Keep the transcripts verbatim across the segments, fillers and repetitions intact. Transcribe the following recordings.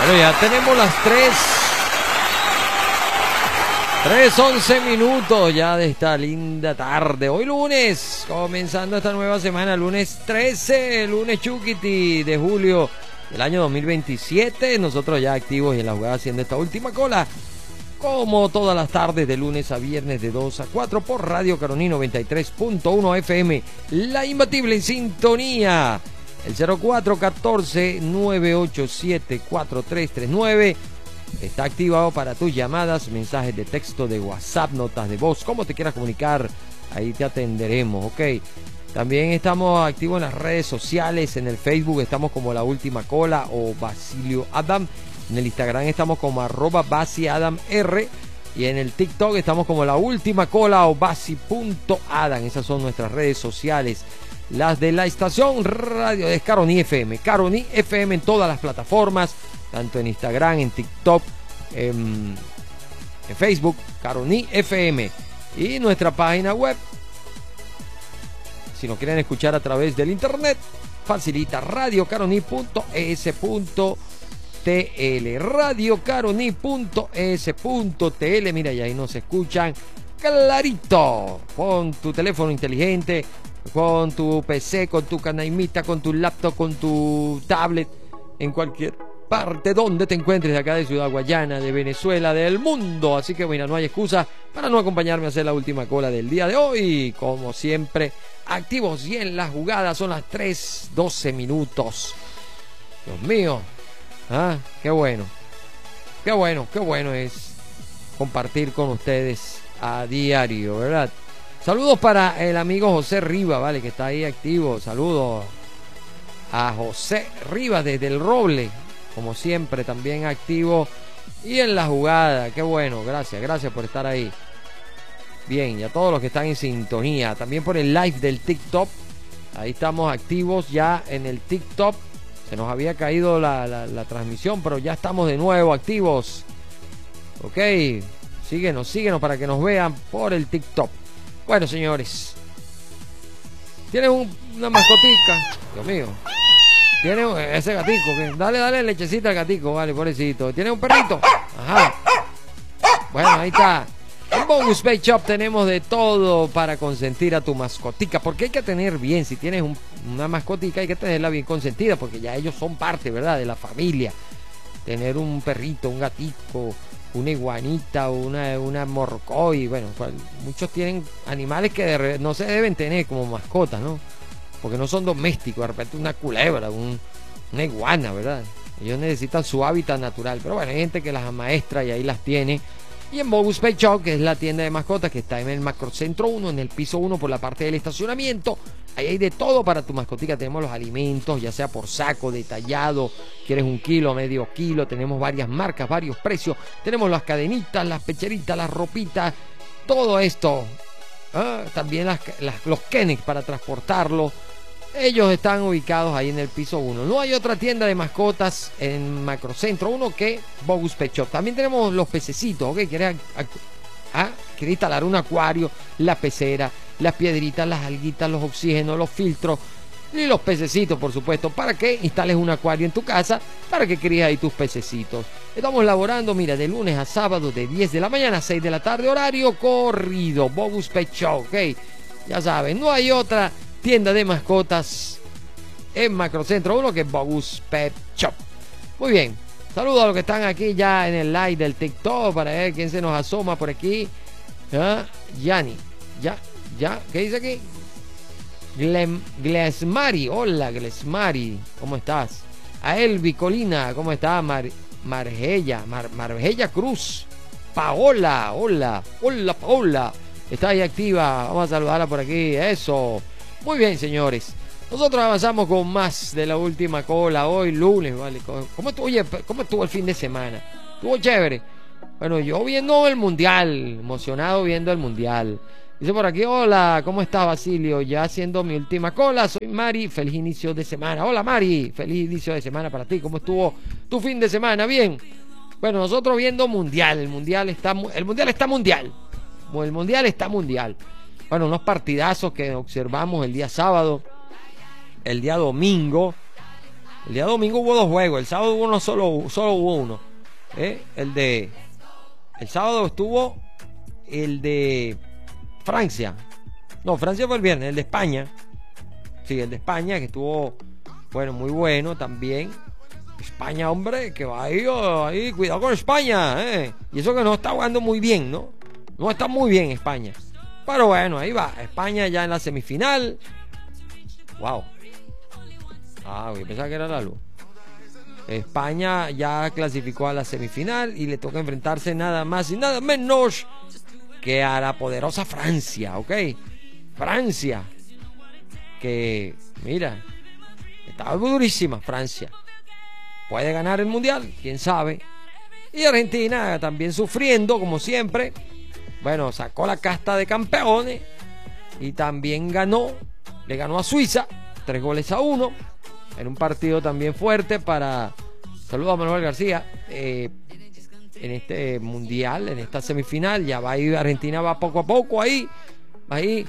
Bueno, ya tenemos las tres. tres once minutos ya de esta linda tarde. Hoy lunes, comenzando esta nueva semana, lunes trece, lunes Chuquiti de julio del año dos mil veintisiete. Nosotros ya activos y en la jugada haciendo esta última cola, como todas las tardes de lunes a viernes de dos a cuatro por Radio Caroní noventa y tres punto uno F M. La imbatible en sintonía. El cero cuatro uno cuatro nueve ocho siete cuatro tres tres nueve está activado para tus llamadas, mensajes de texto, de WhatsApp, notas de voz, como te quieras comunicar, ahí te atenderemos, ok. También estamos activos en las redes sociales, en el Facebook estamos como La Última Cola o Basilio Adam, en el Instagram estamos como arroba basiadamr y en el TikTok estamos como La Última Cola o basi.adam. Esas son nuestras redes sociales. Las de la estación radio de Caroní F M. Caroní F M en todas las plataformas, tanto en Instagram, en TikTok, en, en Facebook, Caroní F M. Y nuestra página web, si nos quieren escuchar a través del internet, facilita radio caroní punto e s punto t l. radio caroní punto e s punto t l. Mira, y ahí nos escuchan clarito. Con tu teléfono inteligente, con tu P C, con tu canaimita, con tu laptop, con tu tablet, en cualquier parte donde te encuentres de acá de Ciudad Guayana, de Venezuela, del mundo. Así que mira, no hay excusa para no acompañarme a hacer la última cola del día de hoy. Como siempre, activos y en la jugada. Son las tres doce minutos. Dios mío, ah, qué bueno, qué bueno, qué bueno es compartir con ustedes a diario, ¿verdad? Saludos para el amigo José Rivas, vale, que está ahí activo. Saludos a José Rivas desde el Roble, como siempre, también activo y en la jugada. Qué bueno, gracias, gracias por estar ahí. Bien, y a todos los que están en sintonía, también por el live del TikTok. Ahí estamos activos ya en el TikTok. Se nos había caído la, la, la transmisión, pero ya estamos de nuevo activos. Ok, síguenos, síguenos para que nos vean por el TikTok. Bueno, señores, tienes un, una mascotica. Dios mío, tiene ese gatico. ¿Qué? Dale, dale lechecita al gatico, vale, pobrecito. Tiene un perrito. Ajá. Bueno, ahí está. En Bogus Pet Shop tenemos de todo para consentir a tu mascotica. Porque hay que tener bien, si tienes un, una mascotica, hay que tenerla bien consentida. Porque ya ellos son parte, ¿verdad?, de la familia. Tener un perrito, un gatito, una iguanita, una, una morcoy, bueno, pues, muchos tienen animales que de, no se deben tener como mascotas, ¿no? Porque no son domésticos, de repente una culebra, un, una iguana, ¿verdad? Ellos necesitan su hábitat natural, pero bueno, hay gente que las amaestra y ahí las tiene. Y en Bogus Pet Shop, que es la tienda de mascotas que está en el Macrocentro uno, en el piso uno por la parte del estacionamiento, ahí hay de todo para tu mascotica. Tenemos los alimentos, ya sea por saco, detallado, quieres un kilo, medio kilo, tenemos varias marcas, varios precios, tenemos las cadenitas, las pecheritas, las ropitas, todo esto, ¿eh? También las, las, los Kennex para transportarlo. Ellos están ubicados ahí en el piso uno. No hay otra tienda de mascotas en Macrocentro uno que Bogus Pet Shop. También tenemos los pececitos, ¿ok? ¿Quieres, ah, ¿Quieres instalar un acuario? La pecera, las piedritas, las alguitas, los oxígenos, los filtros y los pececitos, por supuesto. ¿Para qué instales un acuario en tu casa? Para que críes ahí tus pececitos. Estamos laborando, mira, de lunes a sábado de diez de la mañana a seis de la tarde, horario corrido. Bogus Pet Shop, ¿ok? Ya saben, no hay otra tienda de mascotas en Macrocentro uno que Bogus Pet Shop. Muy bien, saludos a los que están aquí ya en el live del TikTok para ver quién se nos asoma por aquí. ¿Ah? Yani, ya, ya, ¿qué dice aquí? Glem, Glesmari, hola Glesmari, ¿cómo estás? A Elvi Colina, ¿cómo está? Mar, Margella, Mar, Margella Cruz, Paola, hola, hola Paola, está ahí activa, vamos a saludarla por aquí, eso. Muy bien, señores, nosotros avanzamos con más de la última cola hoy lunes, ¿vale? ¿Cómo estuvo, oye, cómo estuvo el fin de semana? ¿Estuvo chévere? Bueno, yo viendo el mundial, emocionado viendo el mundial. Dice por aquí, hola, ¿cómo está Basilio? Ya haciendo mi última cola, soy Mari, feliz inicio de semana. Hola Mari, feliz inicio de semana para ti, ¿cómo estuvo tu fin de semana? Bien. Bueno, nosotros viendo mundial, el mundial está, el mundial está mundial, el mundial está mundial. Bueno, unos partidazos que observamos el día sábado, el día domingo, El día domingo hubo dos juegos, el sábado hubo uno solo, solo hubo uno. ¿Eh? El de... El sábado estuvo el de Francia. No, Francia fue el viernes, el de España. Sí, el de España, que estuvo, bueno, muy bueno también. España, hombre, que va ahí, ahí, cuidado con España, ¿eh? Y eso que no está jugando muy bien, ¿no? No está muy bien España. Pero bueno, ahí va. España ya en la semifinal. Wow. Ah, yo pensaba que era la luz. España ya clasificó a la semifinal y le toca enfrentarse nada más y nada menos que a la poderosa Francia, ¿ok? Francia, que, mira, está durísima Francia. Puede ganar el Mundial, quién sabe. Y Argentina también sufriendo, como siempre. Bueno, sacó la casta de campeones y también ganó, le ganó a Suiza, tres goles a uno. En un partido también fuerte para... Saludos a Manuel García. Eh, en este mundial, en esta semifinal, ya va a ir Argentina, va poco a poco ahí. Ahí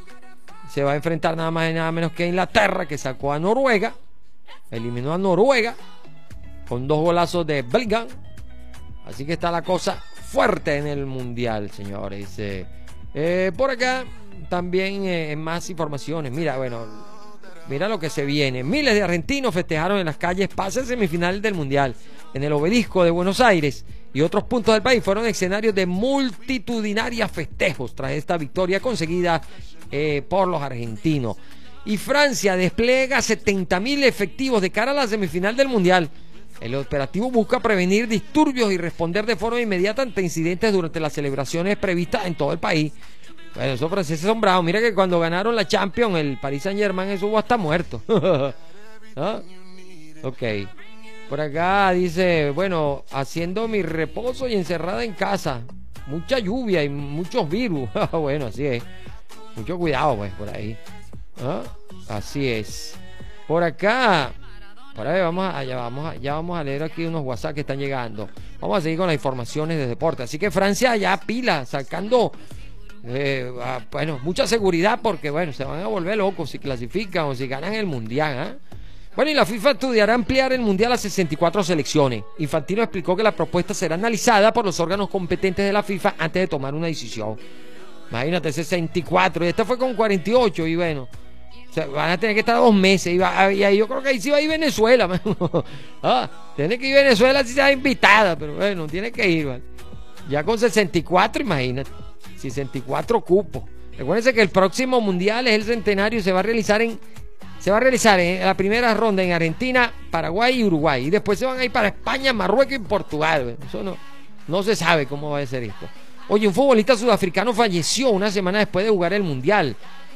se va a enfrentar nada más y nada menos que Inglaterra, que sacó a Noruega. Eliminó a Noruega con dos golazos de Bellingham. Así que está la cosa fuerte en el mundial, señores. Eh, eh, por acá también eh, más informaciones. Mira, bueno... Mira lo que se viene. Miles de argentinos festejaron en las calles pase semifinal del Mundial. En el Obelisco de Buenos Aires y otros puntos del país fueron escenarios de multitudinarios festejos tras esta victoria conseguida eh, por los argentinos. Y Francia despliega setenta mil efectivos de cara a la semifinal del Mundial. El operativo busca prevenir disturbios y responder de forma inmediata ante incidentes durante las celebraciones previstas en todo el país. Bueno, esos franceses son bravos. Mira que cuando ganaron la Champions, el Paris Saint Germain, eso hubo hasta muerto. ¿Ah? Ok. Por acá dice, bueno, haciendo mi reposo y encerrada en casa. Mucha lluvia y muchos virus. Bueno, así es. Mucho cuidado, pues, por ahí. ¿Ah? Así es. Por acá. Por ahí vamos a, ya, vamos a, ya vamos a leer aquí unos WhatsApp que están llegando. Vamos a seguir con las informaciones de deporte. Así que Francia ya pila, sacando... Eh, ah, bueno, mucha seguridad porque bueno, se van a volver locos si clasifican o si ganan el mundial, ¿eh? Bueno, y la FIFA estudiará ampliar el mundial a sesenta y cuatro selecciones. Infantino explicó que la propuesta será analizada por los órganos competentes de la FIFA antes de tomar una decisión. Imagínate, sesenta y cuatro, y esta fue con cuarenta y ocho, y bueno, o sea, van a tener que estar dos meses. Y, va, y ahí yo creo que ahí sí va a ir Venezuela. Ah, tiene que ir Venezuela si sea invitada, pero bueno, tiene que ir, ¿vale? Ya con sesenta y cuatro, imagínate. sesenta y cuatro cupos. Recuérdense que el próximo mundial es el centenario, se va a realizar en se va a realizar en la primera ronda en Argentina, Paraguay y Uruguay, y después se van a ir para España, Marruecos y Portugal. Eso no, no se sabe cómo va a ser esto. Oye, un futbolista sudafricano falleció una semana después de jugar el mundial.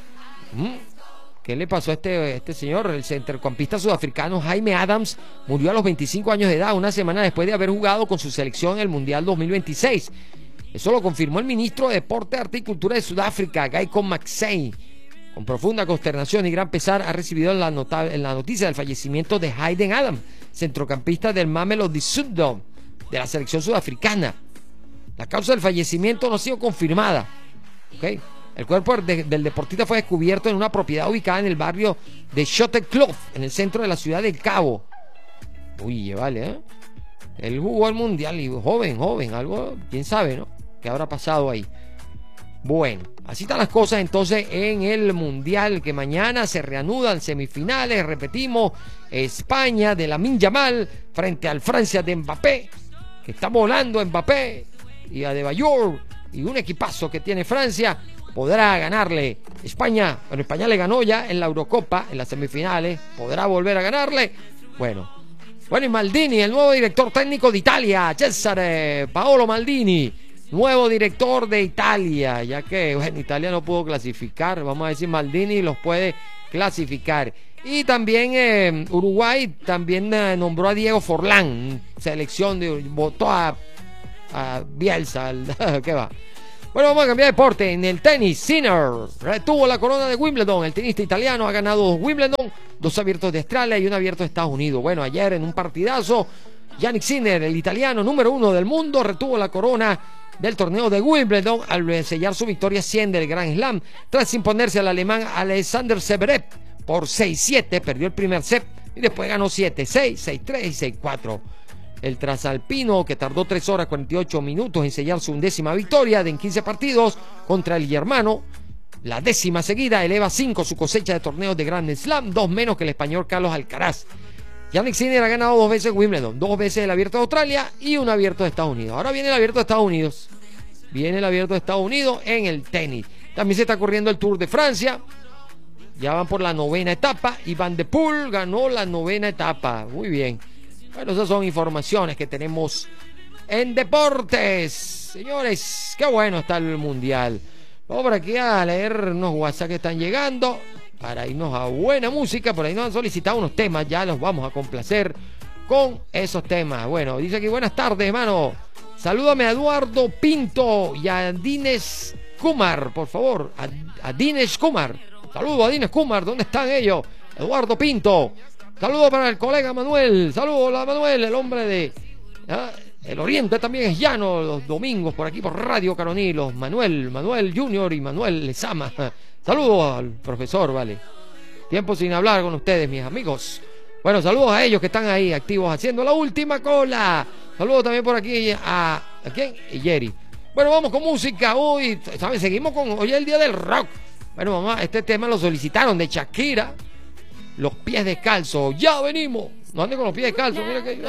¿Qué le pasó a este, este señor? El centrocampista sudafricano Jaime Adams murió a los veinticinco años de edad, una semana después de haber jugado con su selección en el mundial dos mil veintiséis. Eso lo confirmó el ministro de Deporte, Arte y Cultura de Sudáfrica, Gaiko Maxey. Con profunda consternación y gran pesar ha recibido la, nota, la noticia del fallecimiento de Hayden Adams, centrocampista del Mamelodi Sundowns de la selección sudafricana. La causa del fallecimiento no ha sido confirmada. ¿Okay? El cuerpo de, del deportista fue descubierto en una propiedad ubicada en el barrio de Shotterkloof, en el centro de la ciudad del Cabo. Uy, vale, ¿eh? Él jugó el mundial y joven, joven, algo, quién sabe, ¿no? ¿Qué habrá pasado ahí? Bueno, así están las cosas entonces en el mundial, que mañana se reanudan semifinales. Repetimos, España de Lamine Yamal frente al Francia de Mbappé, que está volando Mbappé, y a Adebayor, y un equipazo que tiene Francia. Podrá ganarle España. Bueno, España le ganó ya en la Eurocopa, en las semifinales. ¿Podrá volver a ganarle? Bueno, bueno, y Maldini, el nuevo director técnico de Italia, Cesare Paolo Maldini, nuevo director de Italia, ya que, bueno, Italia no pudo clasificar, vamos a decir, Maldini los puede clasificar. Y también eh, Uruguay también eh, nombró a Diego Forlán, selección de, votó a, a Bielsa, ¿qué va? Bueno, vamos a cambiar de deporte. En el tenis, Sinner retuvo la corona de Wimbledon. El tenista italiano ha ganado dos Wimbledon, dos abiertos de Australia y un abierto de Estados Unidos. Bueno, ayer en un partidazo, Jannik Sinner, el italiano número uno del mundo, retuvo la corona del torneo de Wimbledon al sellar su victoria cien del Grand Slam tras imponerse al alemán Alexander Zverev por seis siete. Perdió el primer set y después ganó siete seis, seis tres y seis cuatro. El transalpino, que tardó tres horas cuarenta y ocho minutos en sellar su undécima victoria de en quince partidos contra el germano, la décima seguida, eleva cinco su cosecha de torneos de Grand Slam, dos menos que el español Carlos Alcaraz. Jannik Sinner ha ganado dos veces Wimbledon, dos veces el Abierto de Australia y un Abierto de Estados Unidos. Ahora viene el Abierto de Estados Unidos. Viene el Abierto de Estados Unidos en el tenis. También se está corriendo el Tour de Francia. Ya van por la novena etapa y Van de Poel ganó la novena etapa. Muy bien. Bueno, esas son informaciones que tenemos en deportes. Señores, qué bueno está el Mundial. Vamos por aquí a leer unos WhatsApp que están llegando para irnos a buena música. Por ahí nos han solicitado unos temas, ya los vamos a complacer con esos temas. Bueno, dice aquí, buenas tardes, hermano. Salúdame a Eduardo Pinto y a Dines Kumar, por favor. A, a Dines Kumar. Saludos a Dines Kumar, ¿dónde están ellos? Eduardo Pinto. Saludos para el colega Manuel. Saludos a Manuel, el hombre de... ¿ah? El Oriente también es llano los domingos por aquí por Radio Caroní. Los Manuel, Manuel Junior y Manuel Lezama. Saludos al profesor, vale. Tiempo sin hablar con ustedes, mis amigos. Bueno, saludos a ellos que están ahí activos haciendo la última cola. Saludos también por aquí a... ¿A quién? Jerry. Bueno, vamos con música. Hoy, ¿sabes? Seguimos con... Hoy es el día del rock. Bueno, mamá, este tema lo solicitaron de Shakira. Los pies descalzos. Ya venimos. No ande con los pies descalzos. Mira que...